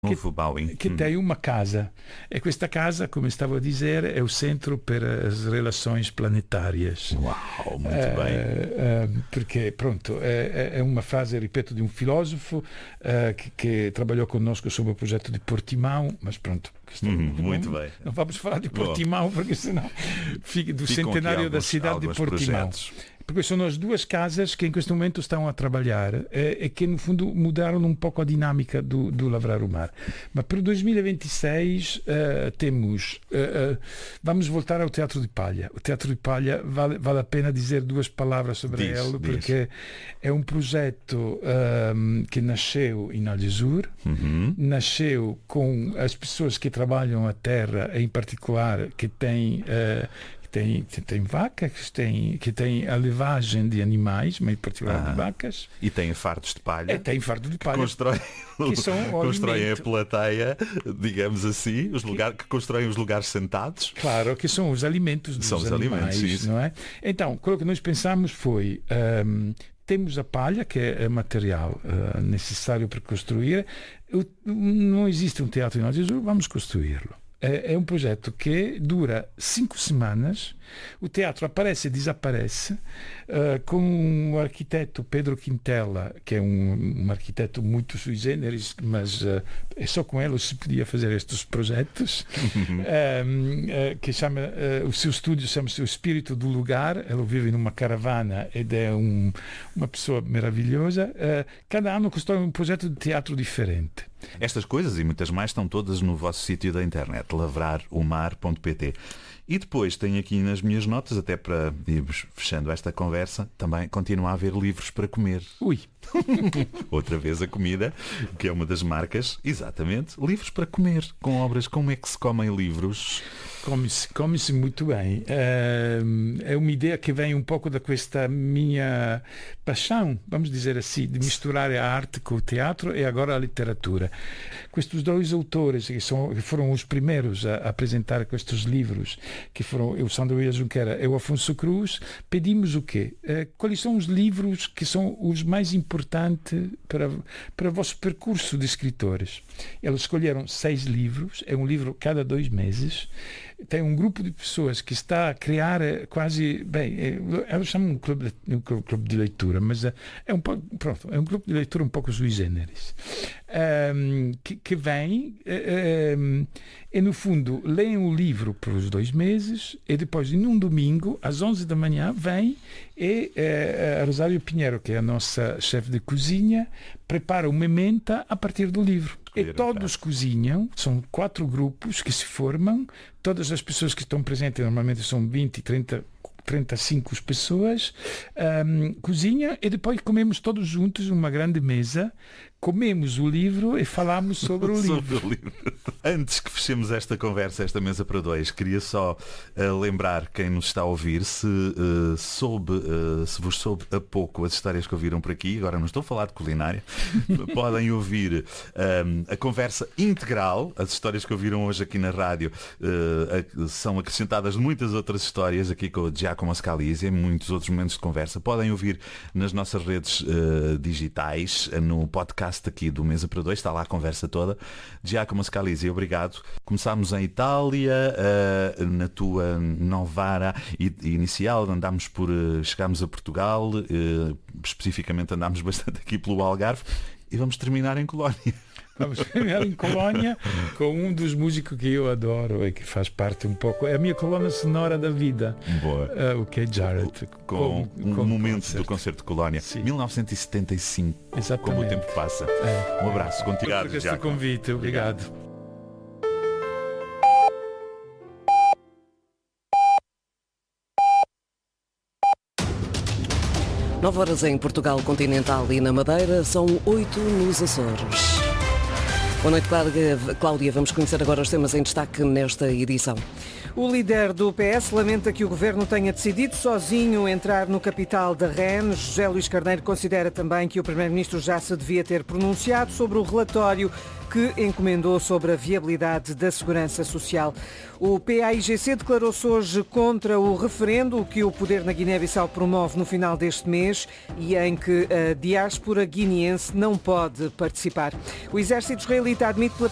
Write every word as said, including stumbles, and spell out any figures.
Novo Bauin. Che tem uma casa, e questa casa, come stavo a dizer, é o centro per as relações planetárias. Uau, muito uh, bem. Uh, porque, pronto, é, é uma frase, ripeto, di un filosofo uh, che, che trabalhou conosco sobre o progetto di Portimão, mas pronto. Hum, muito bem. Não vamos falar de Portimão, Boa. porque senão fica do Ficam centenário alguns, da cidade de Portimão. Projetos. Porque sono as duas casas que em questo momento estão a trabalhar e, e que no fundo mudaram um pouco a dinâmica do, do Lavrar o Mar. Mas para dois mil e vinte e seis uh, temos uh, uh, vamos voltar ao Teatro de Palha. O Teatro de Palha vale, vale a pena dizer duas palavras sobre diz, ele, diz. porque é um projeto um, que nasceu em Algesur, uhum. nasceu com as pessoas que trabalham a terra, em particular que têm uh, Tem, tem vacas, que tem, que tem a levagem de animais, mas em particular ah, de vacas. E tem fardos de palha. É, tem fardo de palha. Que constroem, que são constroem a plateia, digamos assim, os lugares, que constroem os lugares sentados. Claro, que são os alimentos dos são os animais, alimentos, não é? Então, o que nós pensamos foi... Um, temos a palha, que é material uh, necessário para construir. Não existe um teatro em Algesur, vamos construí-lo. É um projeto que dura cinco semanas. O teatro aparece e desaparece, uh, com o arquiteto Pedro Quintela, que é um, um arquiteto muito sui generis, mas uh, é só com ele que se podia fazer estes projetos. um, uh, que chama, uh, o seu estúdio chama-se O Espírito do Lugar. Ele vive numa caravana e é um, uma pessoa maravilhosa. Uh, cada ano constrói um projeto de teatro diferente. Estas coisas e muitas mais estão todas no vosso sítio da internet, lavrar o mar ponto pt. E depois tenho aqui nas minhas notas, até para irmos fechando esta conversa, também continua a haver livros para comer. Ui! Outra vez a comida, que é uma das marcas, exatamente, livros para comer, com obras. Como é que se comem livros? Come-se, come-se muito bem. É uma ideia que vem um pouco da questa minha paixão, vamos dizer assim, de misturar a arte com o teatro e agora a literatura. Questes dois autores, que, são, que foram os primeiros a apresentar estes livros, que foram o Sandro Vieira Junqueira e o Afonso Cruz, pedimos o quê? Quais são os livros que são os mais importantes para, para o vosso percurso de escritores? Eles escolheram seis livros, é um livro cada dois meses. Tem um grupo de pessoas que está a criar quase, bem, eles chamam um clube de, um clube de leitura, mas é um pouco, pronto, é um grupo de leitura um pouco sui generis, um, que, que vem um, e no fundo leem o livro por os dois meses e depois num domingo às onze da manhã vem e uh, a Rosário Pinheiro, que é a nossa chefe de cozinha, prepara uma menta a partir do livro. E todos cozinham, são quatro grupos que se formam, todas as pessoas que estão presentes, normalmente são vinte, trinta, trinta e cinco pessoas, um, cozinham e depois comemos todos juntos numa grande mesa, comemos o livro e falamos sobre o sobre livro. O livro. Antes que fechemos esta conversa, esta mesa para dois, queria só uh, lembrar quem nos está a ouvir, se uh, soube, uh, se vos soube a pouco as histórias que ouviram por aqui, agora não estou a falar de culinária, podem ouvir um, a conversa integral, as histórias que ouviram hoje aqui na rádio uh, são acrescentadas muitas outras histórias aqui com o Giacomo Scalise e muitos outros momentos de conversa. Podem ouvir nas nossas redes uh, digitais, no podcast aqui do Mesa para Dois, está lá a conversa toda. Giacomo Scalise, obrigado. Começámos em Itália, uh, na tua Novara inicial, andámos por, uh, chegámos a Portugal, uh, especificamente andámos bastante aqui pelo Algarve e vamos terminar em Colónia. Vamos terminar em Colónia com um dos músicos que eu adoro e que faz parte um pouco, é a minha coluna sonora da vida. Boa. Uh, o que é Jarrett. Com, com um com momento concerto. Do concerto de Colónia. Sim. mil novecentos e setenta e cinco. Exatamente. Como o tempo passa. É. Um abraço. Obrigado, por este convite. Obrigado. nove horas em Portugal continental e na Madeira, são oito nos Açores. Boa noite, Cláudia. Vamos conhecer agora os temas em destaque nesta edição. O líder do P S lamenta que o governo tenha decidido sozinho entrar no capital da R E N. José Luís Carneiro considera também que o primeiro-ministro já se devia ter pronunciado sobre o relatório que encomendou sobre a viabilidade da segurança social. O P A I G C declarou-se hoje contra o referendo que o poder na Guiné-Bissau promove no final deste mês e em que a diáspora guineense não pode participar. O exército israelita admite pela